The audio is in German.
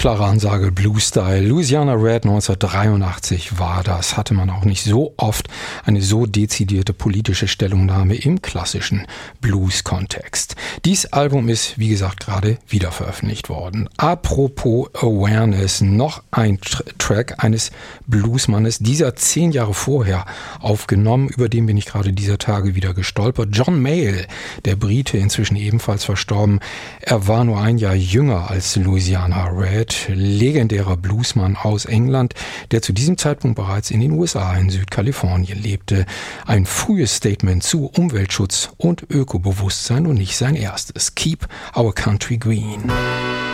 Klare Ansage, Blues-Style. Louisiana Red 1983 war das. Hatte man auch nicht so oft eine so dezidierte politische Stellungnahme im klassischen Blues-Kontext. Dies Album ist, wie gesagt, gerade wieder veröffentlicht worden. Apropos Awareness, noch ein Track eines Bluesmannes, dieser 10 Jahre vorher aufgenommen, über den bin ich gerade dieser Tage wieder gestolpert. John Mayall, der Brite, inzwischen ebenfalls verstorben. Er war nur ein Jahr jünger als Louisiana Red, legendärer Bluesmann aus England, der zu diesem Zeitpunkt bereits in den USA in Südkalifornien lebte. Ein frühes Statement zu Umweltschutz und Ökobewusstsein und nicht sein erstes. Keep our country green.